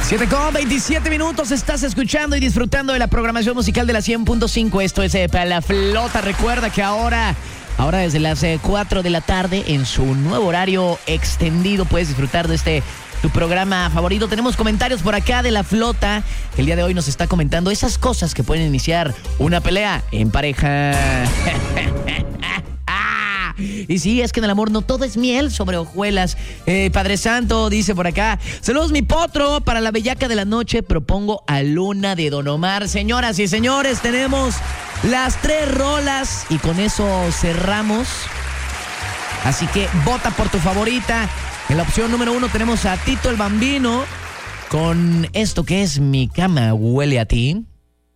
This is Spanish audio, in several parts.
7:27 minutos, estás escuchando y disfrutando de la programación musical de la 100.5. Esto es para la flota. Recuerda que ahora desde las 4 de la tarde, en su nuevo horario extendido, puedes disfrutar de tu programa favorito. Tenemos comentarios por acá de la flota, que el día de hoy nos está comentando esas cosas que pueden iniciar una pelea en pareja. Y sí, es que en el amor no todo es miel sobre hojuelas. Padre Santo dice por acá: saludos, mi potro. Para la bellaca de la noche propongo a Luna de Don Omar. Señoras y señores, tenemos las 3 rolas y con eso cerramos. Así que vota por tu favorita. En la opción número 1 tenemos a Tito el Bambino con esto que es Mi cama huele a ti.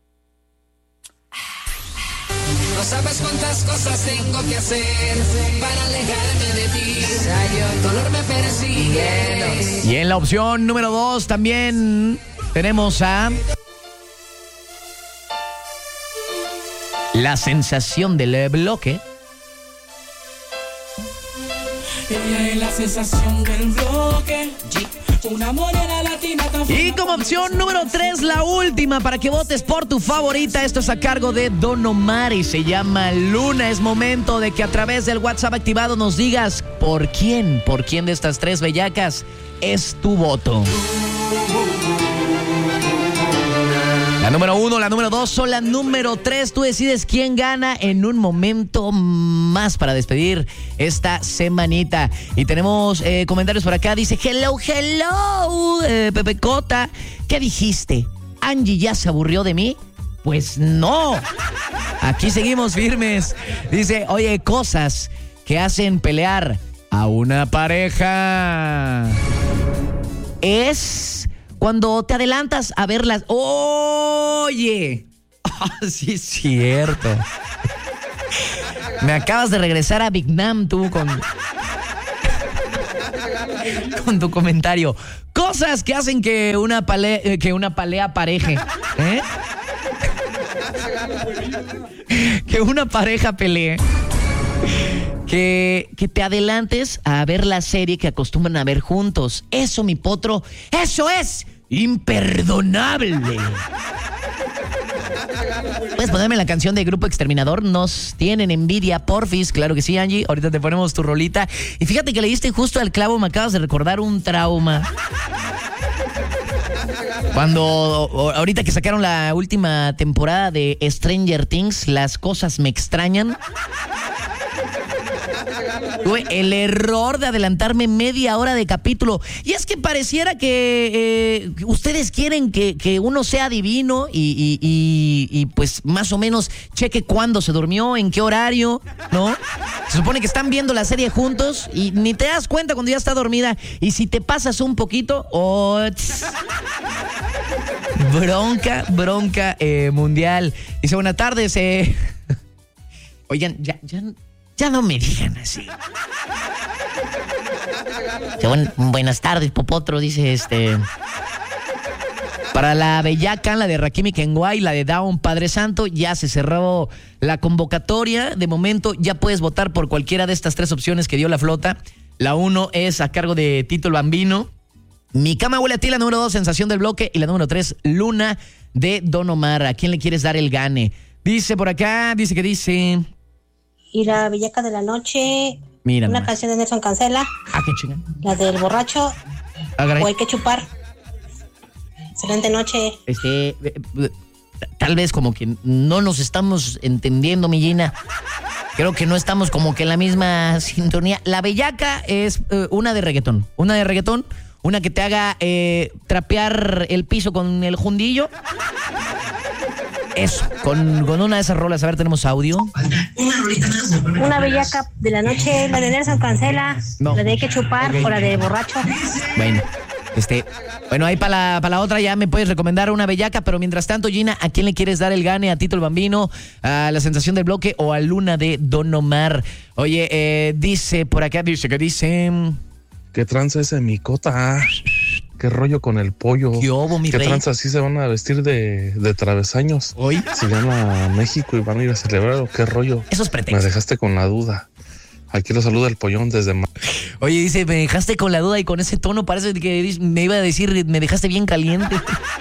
No sabes cuántas cosas tengo que hacer para alejarme de ti. El dolor me persigue. Y en la opción número 2 también tenemos a La sensación del bloque. Ella es la sensación del bloque. Una morena latina tan Y como opción número 3, la última, para que votes por tu favorita. Esto es a cargo de Don Omar y se llama Luna. Es momento de que a través del WhatsApp activado nos digas por quién de estas 3 bellacas es tu voto. La número 1, la número 2 o la número 3. Tú decides quién gana en un momento más para despedir esta semanita. Y tenemos comentarios por acá. Dice: hello, Pepe Cota. ¿Qué dijiste? ¿Angie ya se aburrió de mí? Pues no. Aquí seguimos firmes. Dice: oye, cosas que hacen pelear a una pareja. Es cuando te adelantas a verlas. Oye. Sí es cierto. Me acabas de regresar a Vietnam tú con tu comentario. Cosas que hacen que una pelea pareje. Que una pareja pelee. Que te adelantes a ver la serie que acostumbran a ver juntos. Eso, mi potro, eso es imperdonable. ¿Puedes ponerme la canción de Grupo Exterminador? Nos tienen envidia, porfis. Claro que sí, Angie. Ahorita te ponemos tu rolita. Y fíjate que le diste justo al clavo. Me acabas de recordar un trauma. Cuando ahorita que sacaron la última temporada de Stranger Things, Las cosas me extrañan. Tuve el error de adelantarme media hora de capítulo. Y es que pareciera que ustedes quieren que uno sea adivino y pues más o menos cheque cuándo se durmió, en qué horario, ¿no? Se supone que están viendo la serie juntos y ni te das cuenta cuando ya está dormida. Y si te pasas un poquito, bronca mundial. Dice: buenas tardes. Oigan, ya no me digan así. Buenas tardes, Popotro, dice Para la bellaca, la de Rakimi Kenway, la de Down, Padre Santo, ya se cerró la convocatoria. De momento ya puedes votar por cualquiera de estas 3 opciones que dio la flota. La 1 es a cargo de Tito el Bambino. Mi cama huele a ti, la número 2, Sensación del bloque. Y la número 3, Luna de Don Omar. ¿A quién le quieres dar el gane? Dice por acá, dice... Y la bellaca de la noche. Mira, una canción de Nelson Cancela. Ah, qué chingada. La del borracho. O hay que chupar. Excelente noche. Tal vez como que no nos estamos entendiendo, mi Gina. Creo que no estamos como que en la misma sintonía. La bellaca es una de reggaetón. Una que te haga trapear el piso con el jundillo. Eso, con una de esas rolas. A ver, tenemos audio. Una bellaca de la noche, la de Nelson Cancela. No. La de hay que chupar, o la de borracho. Bueno, ahí para la otra ya me puedes recomendar una bellaca, pero mientras tanto, Gina, ¿a quién le quieres dar el gane? ¿A Tito el Bambino, a La sensación del bloque o a Luna de Don Omar? Oye, dice por acá, ¿qué tranza ese mi cota? ¿Qué rollo con el pollo? ¿Qué hubo, mi ¿Qué rey? tranza? ¿Sí se van a vestir de travesaños? ¿Hoy? ¿Se van a México y van a ir a celebrar o qué rollo? Eso es pretexto. Me dejaste con la duda. Aquí lo saluda el Pollón desde... Oye, dice, me dejaste con la duda y con ese tono parece que me iba a decir, me dejaste bien caliente.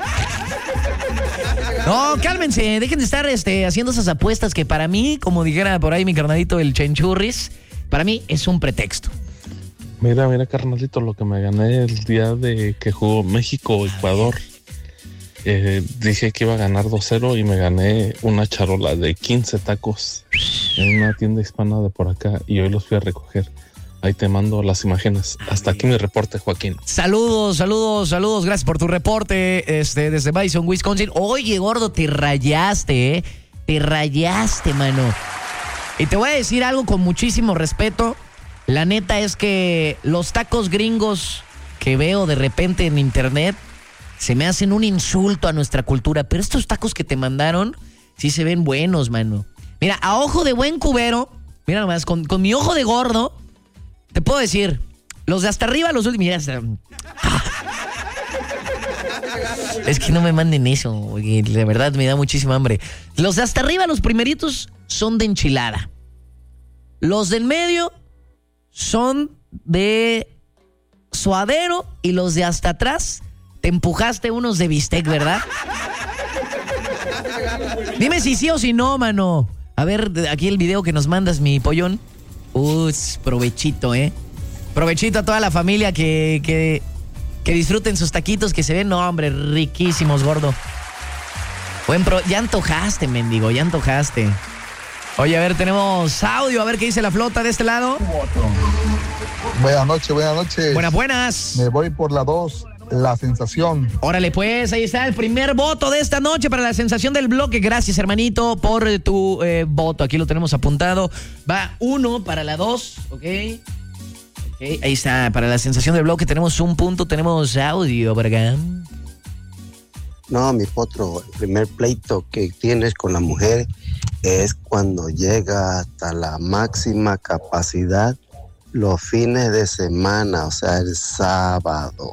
No, cálmense, dejen de estar haciendo esas apuestas que para mí, como dijera por ahí mi carnalito el Chenchurris, para mí es un pretexto. Mira, carnalito, lo que me gané el día de que jugó México-Ecuador. Dije que iba a ganar 2-0 y me gané una charola de 15 tacos en una tienda hispana de por acá y hoy los fui a recoger. Ahí te mando las imágenes. Hasta aquí mi reporte, Joaquín. Saludos. Gracias por tu reporte desde Madison, Wisconsin. Oye, gordo, te rayaste, Te rayaste, mano. Y te voy a decir algo con muchísimo respeto. La neta es que los tacos gringos que veo de repente en internet se me hacen un insulto a nuestra cultura, pero estos tacos que te mandaron sí se ven buenos, mano. Mira, a ojo de buen cubero, mira nomás, con mi ojo de gordo, te puedo decir, los de hasta arriba, los últimos, mira, es que no me manden eso, de verdad me da muchísima hambre. Los de hasta arriba, los primeritos, son de enchilada. Los del medio son de suadero y los de hasta atrás te empujaste unos de bistec, ¿verdad? Dime si sí o si no, mano. A ver, aquí el video que nos mandas, mi pollón. Provechito, Provechito a toda la familia que disfruten sus taquitos que se ven, no, hombre, riquísimos, gordo. Ya antojaste, mendigo, ya antojaste. Oye, a ver, tenemos audio, a ver qué dice la flota de este lado. Buenas noches. Buenas. Me voy por la 2, la sensación. Órale, pues, ahí está el primer voto de esta noche para la sensación del bloque. Gracias, hermanito, por tu voto. Aquí lo tenemos apuntado. Va 1 para la 2, ¿ok? Ahí está, para la sensación del bloque tenemos un punto, tenemos audio por acá. No, mi potro, el primer pleito que tienes con la mujer es cuando llega hasta la máxima capacidad los fines de semana, o sea, el sábado.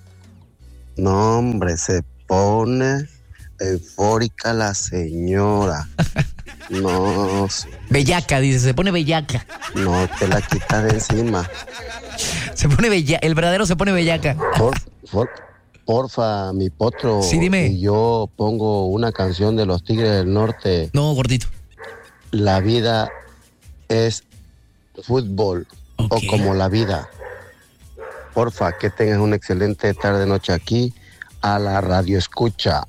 No, hombre, se pone eufórica la señora. No. Bellaca, dice, se pone bellaca. No te la quitas de encima. Se pone bellaca, el verdadero se pone bellaca. Porfa, mi potro. Sí, dime. Y yo pongo una canción de los Tigres del Norte. No, gordito. La vida es fútbol, okay. O como la vida. Porfa, que tengas una excelente tarde-noche aquí a la radio escucha.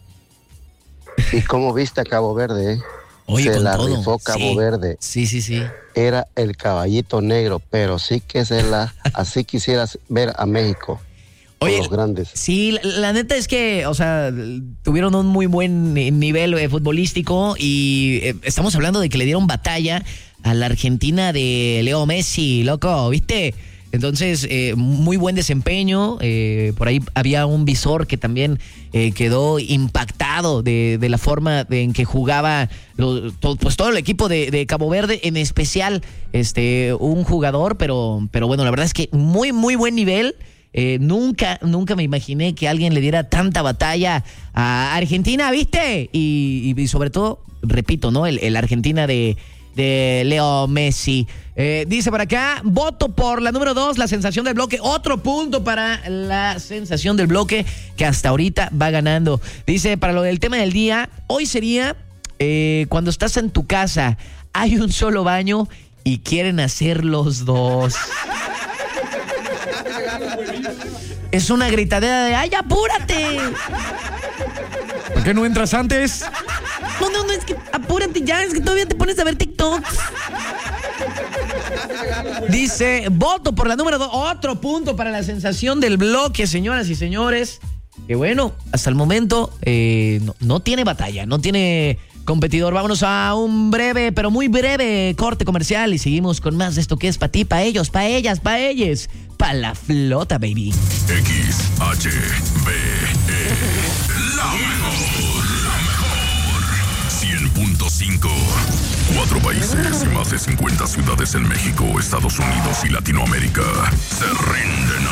¿Y cómo viste a Cabo Verde? Oye, se la todo. Rifó Cabo Verde. Sí. Era el caballito negro, pero sí que así quisieras ver a México. Oye, los grandes. Sí, la neta es que, o sea, tuvieron un muy buen nivel futbolístico y estamos hablando de que le dieron batalla a la Argentina de Leo Messi, loco, ¿viste? Entonces, muy buen desempeño. Por ahí había un visor que también quedó impactado de la forma en que jugaba todo el equipo de Cabo Verde, en especial un jugador, pero bueno, la verdad es que muy, muy buen nivel. Nunca me imaginé que alguien le diera tanta batalla a Argentina, ¿viste? Y sobre todo, repito, ¿no? El Argentina de Leo Messi. Dice por acá, voto por la número 2, la sensación del bloque. Otro punto para la sensación del bloque, que hasta ahorita va ganando. Dice, para lo del tema del día, hoy sería cuando estás en tu casa, hay un solo baño y quieren hacer los dos. Es una gritadera de ¡ay, apúrate! ¿Por qué no entras antes? No, es que apúrate ya, es que todavía te pones a ver TikTok. Dice, voto por la número 2, otro punto para la sensación del bloque, señoras y señores. Que bueno, hasta el momento no tiene batalla, no tiene competidor. Vámonos a un breve, pero muy breve corte comercial y seguimos con más de esto que es para ti, para ellos, para ellas, para ellos, para la flota, baby. XHBE, la mejor, 100.5. 4 países y más de 50 ciudades en México, Estados Unidos y Latinoamérica se rinden